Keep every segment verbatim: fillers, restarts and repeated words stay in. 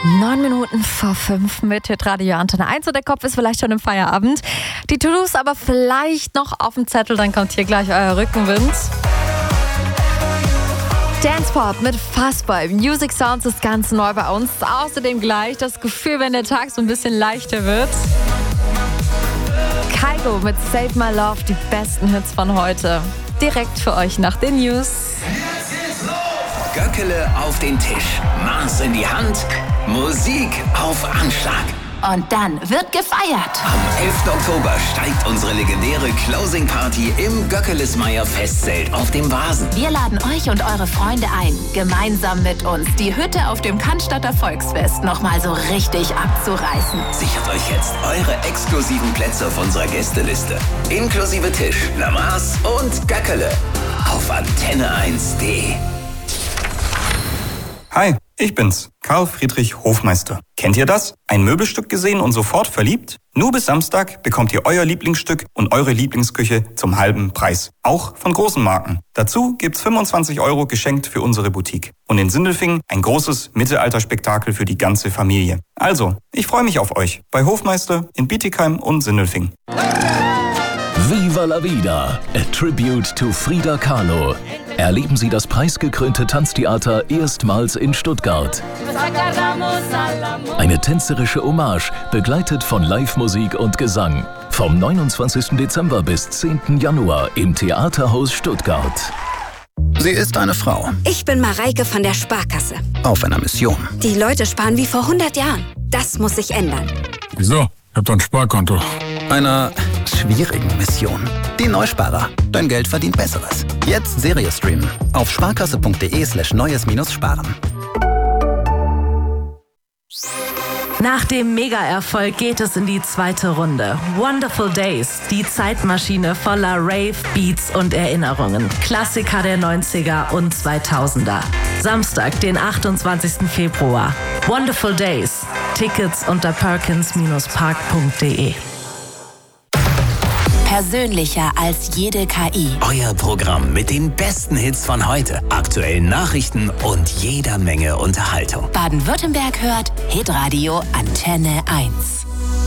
Neun Minuten vor fünf mit Hitradio Antenne eins und der Kopf ist vielleicht schon im Feierabend. Die To-Dos aber vielleicht noch auf dem Zettel, dann kommt hier gleich euer Rückenwind. Dancepop mit Fuzzball. Music Sounds ist ganz neu bei uns. Außerdem gleich das Gefühl, wenn der Tag so ein bisschen leichter wird. Kygo mit Save My Love, die besten Hits von heute. Direkt für euch nach den News. Göckele auf den Tisch, Maß in die Hand, Musik auf Anschlag. Und dann wird gefeiert. Am elften Oktober steigt unsere legendäre Closing Party im Göckelesmeyer Festzelt auf dem Vasen. Wir laden euch und eure Freunde ein, gemeinsam mit uns die Hütte auf dem Cannstatter Volksfest nochmal so richtig abzureißen. Sichert euch jetzt eure exklusiven Plätze auf unserer Gästeliste. Inklusive Tisch, Lamaß und Göckele. Auf antenne eins punkt de. Hi, ich bin's, Karl Friedrich Hofmeister. Kennt ihr das? Ein Möbelstück gesehen und sofort verliebt? Nur bis Samstag bekommt ihr euer Lieblingsstück und eure Lieblingsküche zum halben Preis. Auch von großen Marken. Dazu gibt's fünfundzwanzig Euro geschenkt für unsere Boutique. Und in Sindelfingen ein großes Mittelalterspektakel für die ganze Familie. Also, ich freue mich auf euch bei Hofmeister in Bietigheim und Sindelfingen. Viva la Vida, a tribute to Frida Kahlo. Erleben Sie das preisgekrönte Tanztheater erstmals in Stuttgart. Eine tänzerische Hommage, begleitet von Live-Musik und Gesang. Vom neunundzwanzigsten Dezember bis zehnten Januar im Theaterhaus Stuttgart. Sie ist eine Frau. Ich bin Mareike von der Sparkasse. Auf einer Mission. Die Leute sparen wie vor hundert Jahren. Das muss sich ändern. Wieso? Ich hab doch ein Sparkonto. Einer schwierigen Mission. Die Neusparer. Dein Geld verdient Besseres. Jetzt Serie streamen. Auf sparkasse.de slash neues minus sparen. Nach dem Mega-Erfolg geht es in die zweite Runde. Wonderful Days, die Zeitmaschine voller Rave, Beats und Erinnerungen. Klassiker der neunziger und zweitausender. Samstag, den achtundzwanzigsten Februar. Wonderful Days. Tickets unter perkins Bindestrich park punkt de. Persönlicher als jede K I. Euer Programm mit den besten Hits von heute, aktuellen Nachrichten und jeder Menge Unterhaltung. Baden-Württemberg hört Hitradio Antenne eins.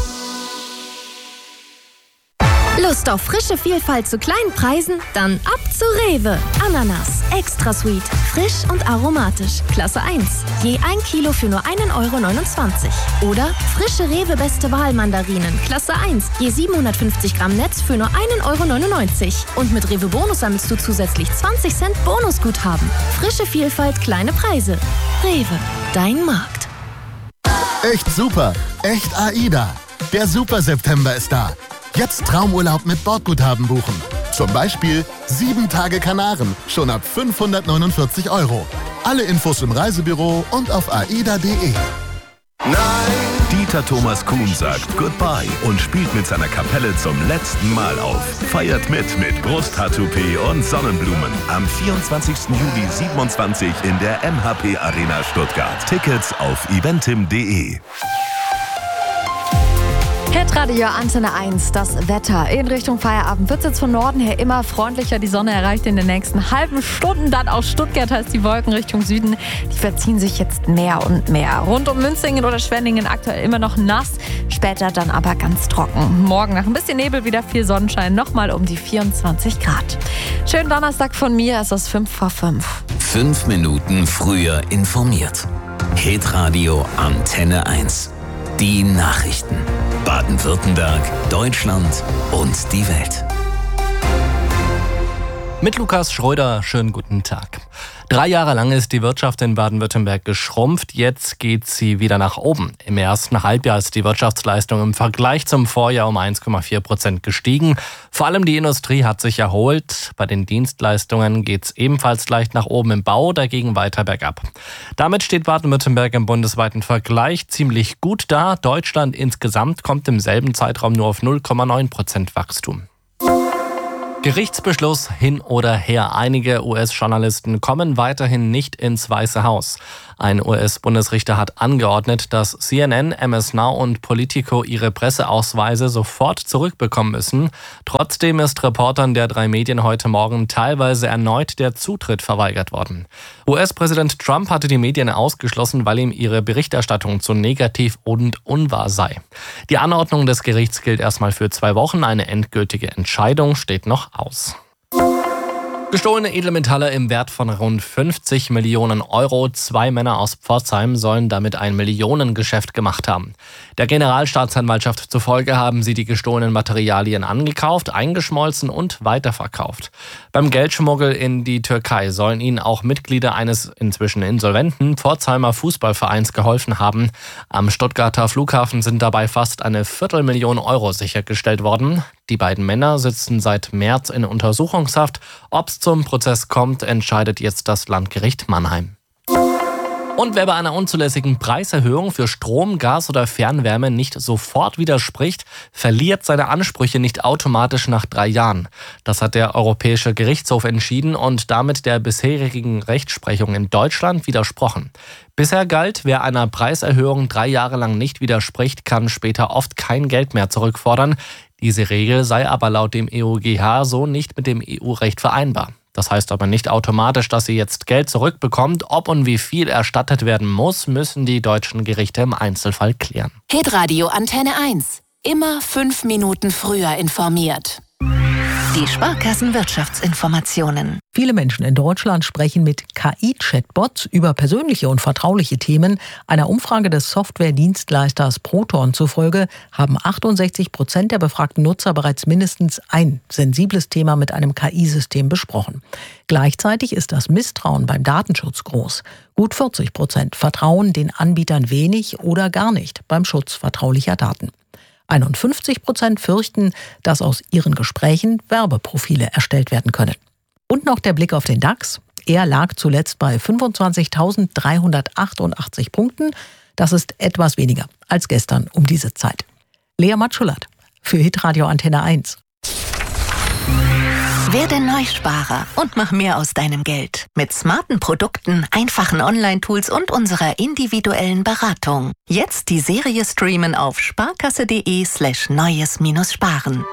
Lust auf frische Vielfalt zu kleinen Preisen? Dann ab zu Rewe. Ananas, extra sweet, frisch und aromatisch. Klasse eins. Je ein Kilo für nur einen Euro neunundzwanzig. Oder frische Rewe Beste Wahl Mandarinen. Klasse eins. Je siebenhundertfünfzig Gramm Netz für nur einen Euro neunundneunzig. Und mit Rewe Bonus sammelst du zusätzlich zwanzig Cent Bonusguthaben. Frische Vielfalt, kleine Preise. Rewe, dein Markt. Echt super. Echt AIDA. Der Super September ist da. Jetzt Traumurlaub mit Bordguthaben buchen. Zum Beispiel sieben Tage Kanaren, schon ab fünfhundertneunundvierzig Euro. Alle Infos im Reisebüro und auf aida punkt de. Nein! Dieter Thomas Kuhn sagt Goodbye und spielt mit seiner Kapelle zum letzten Mal auf. Feiert mit mit Brusttattoo-P und Sonnenblumen. Am vierundzwanzigsten Juli siebenundzwanzig in der M H P Arena Stuttgart. Tickets auf eventim punkt de. Hitradio Antenne eins, das Wetter. In Richtung Feierabend wird es jetzt von Norden her immer freundlicher. Die Sonne erreicht in den nächsten halben Stunden dann auch Stuttgart, heißt die Wolken Richtung Süden. Die verziehen sich jetzt mehr und mehr. Rund um Münzingen oder Schwenningen aktuell immer noch nass, später dann aber ganz trocken. Morgen nach ein bisschen Nebel wieder viel Sonnenschein, nochmal um die vierundzwanzig Grad. Schönen Donnerstag von mir, es ist fünf vor fünf. Fünf Minuten früher informiert. Hitradio Antenne eins. Die Nachrichten. Baden-Württemberg, Deutschland und die Welt. Mit Lukas Schröder, schönen guten Tag. Drei Jahre lang ist die Wirtschaft in Baden-Württemberg geschrumpft, jetzt geht sie wieder nach oben. Im ersten Halbjahr ist die Wirtschaftsleistung im Vergleich zum Vorjahr um eins Komma vier Prozent gestiegen. Vor allem die Industrie hat sich erholt. Bei den Dienstleistungen geht es ebenfalls leicht nach oben, im Bau dagegen weiter bergab. Damit steht Baden-Württemberg im bundesweiten Vergleich ziemlich gut da. Deutschland insgesamt kommt im selben Zeitraum nur auf null Komma neun Prozent Wachstum. Gerichtsbeschluss hin oder her. Einige U S-Journalisten kommen weiterhin nicht ins Weiße Haus. Ein U S-Bundesrichter hat angeordnet, dass C N N, M S Now und Politico ihre Presseausweise sofort zurückbekommen müssen. Trotzdem ist Reportern der drei Medien heute Morgen teilweise erneut der Zutritt verweigert worden. U S-Präsident Trump hatte die Medien ausgeschlossen, weil ihm ihre Berichterstattung zu negativ und unwahr sei. Die Anordnung des Gerichts gilt erstmal für zwei Wochen. Eine endgültige Entscheidung steht noch aus. Gestohlene Edelmetalle im Wert von rund fünfzig Millionen Euro. Zwei Männer aus Pforzheim sollen damit ein Millionengeschäft gemacht haben. Der Generalstaatsanwaltschaft zufolge haben sie die gestohlenen Materialien angekauft, eingeschmolzen und weiterverkauft. Beim Geldschmuggel in die Türkei sollen ihnen auch Mitglieder eines inzwischen insolventen Pforzheimer Fußballvereins geholfen haben. Am Stuttgarter Flughafen sind dabei fast eine Viertelmillion Euro sichergestellt worden. Die beiden Männer sitzen seit März in Untersuchungshaft. Ob es zum Prozess kommt, entscheidet jetzt das Landgericht Mannheim. Und wer bei einer unzulässigen Preiserhöhung für Strom, Gas oder Fernwärme nicht sofort widerspricht, verliert seine Ansprüche nicht automatisch nach drei Jahren. Das hat der Europäische Gerichtshof entschieden und damit der bisherigen Rechtsprechung in Deutschland widersprochen. Bisher galt, wer einer Preiserhöhung drei Jahre lang nicht widerspricht, kann später oft kein Geld mehr zurückfordern. Diese Regel sei aber laut dem E U G H so nicht mit dem E U-Recht vereinbar. Das heißt aber nicht automatisch, dass sie jetzt Geld zurückbekommt. Ob und wie viel erstattet werden muss, müssen die deutschen Gerichte im Einzelfall klären. Hitradio Antenne eins. Immer fünf Minuten früher informiert. Die Sparkassenwirtschaftsinformationen. Viele Menschen in Deutschland sprechen mit K I-Chatbots über persönliche und vertrauliche Themen. Einer Umfrage des Softwaredienstleisters Proton zufolge haben achtundsechzig Prozent der befragten Nutzer bereits mindestens ein sensibles Thema mit einem K I-System besprochen. Gleichzeitig ist das Misstrauen beim Datenschutz groß. Gut vierzig Prozent vertrauen den Anbietern wenig oder gar nicht beim Schutz vertraulicher Daten. einundfünfzig Prozent fürchten, dass aus ihren Gesprächen Werbeprofile erstellt werden können. Und noch der Blick auf den DAX. Er lag zuletzt bei fünfundzwanzigtausenddreihundertachtundachtzig Punkten. Das ist etwas weniger als gestern um diese Zeit. Lea Matschulat für Hitradio Antenne eins. Werde Neusparer und mach mehr aus deinem Geld. Mit smarten Produkten, einfachen Online-Tools und unserer individuellen Beratung. Jetzt die Serie streamen auf sparkasse.de slash neues minus sparen.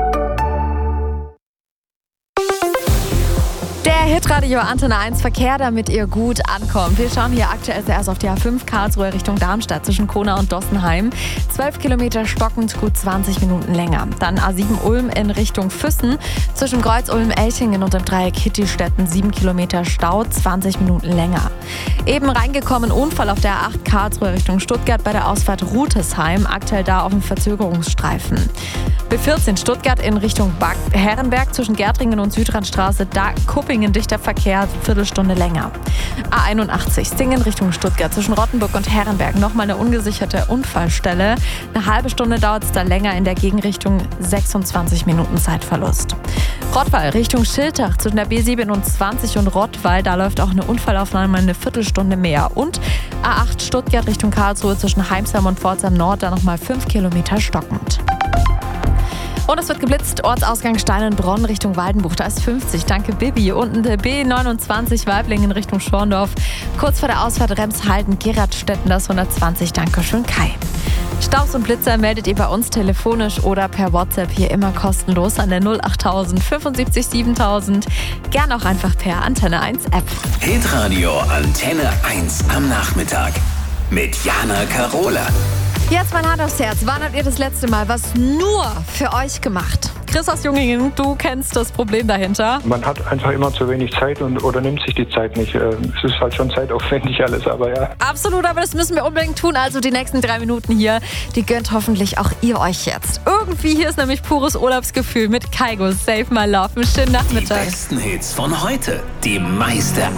Der Hitradio Antenne eins Verkehr, damit ihr gut ankommt. Wir schauen hier aktuell zuerst auf die A fünf Karlsruhe Richtung Darmstadt zwischen Kona und Dossenheim. zwölf Kilometer stockend, gut zwanzig Minuten länger. Dann A sieben Ulm in Richtung Füssen zwischen Kreuz Ulm-Elchingen und dem Dreieck Hittistetten. sieben Kilometer Stau, zwanzig Minuten länger. Eben reingekommen Unfall auf der A acht Karlsruhe Richtung Stuttgart bei der Ausfahrt Rutesheim. Aktuell da auf dem Verzögerungsstreifen. B vierzehn Stuttgart in Richtung Bad Herrenberg zwischen Gärtringen und Südrandstraße. Da Kuppingen dichter Verkehr, Viertelstunde länger. A einundachtzig Singen Richtung Stuttgart zwischen Rottenburg und Herrenberg. Nochmal eine ungesicherte Unfallstelle. Eine halbe Stunde dauert es da länger in der Gegenrichtung. sechsundzwanzig Minuten Zeitverlust. Rottweil Richtung Schiltach zwischen der B siebenundzwanzig und Rottweil. Da läuft auch eine Unfallaufnahme eine Viertelstunde mehr. Und A acht Stuttgart Richtung Karlsruhe zwischen Heimsheim und Pforzheim Nord. Da nochmal fünf Kilometer stockend. Und es wird geblitzt, Ortsausgang Steinenbronn Richtung Waldenbuch, da ist fünfzig, danke Bibi. Und der B neunundzwanzig Weiblingen Richtung Schorndorf, kurz vor der Ausfahrt Remshalden Geradstetten, das hundertzwanzig, danke schön Kai. Staus und Blitzer meldet ihr bei uns telefonisch oder per WhatsApp hier immer kostenlos an der null achttausend fünfundsiebzig siebentausend. Gern auch einfach per Antenne eins App. Hitradio Antenne eins am Nachmittag mit Jana Carola. Jetzt mein Hand aufs Herz. Wann habt ihr das letzte Mal was nur für euch gemacht? Chris aus Jungingen, du kennst das Problem dahinter. Man hat einfach immer zu wenig Zeit und oder nimmt sich die Zeit nicht. Es ist halt schon zeitaufwendig alles, aber ja. Absolut, aber das müssen wir unbedingt tun. Also die nächsten drei Minuten hier, die gönnt hoffentlich auch ihr euch jetzt. Irgendwie hier ist nämlich pures Urlaubsgefühl mit Kaigo Save My Love. Einen schönen Nachmittag. Die besten Hits von heute, die meiste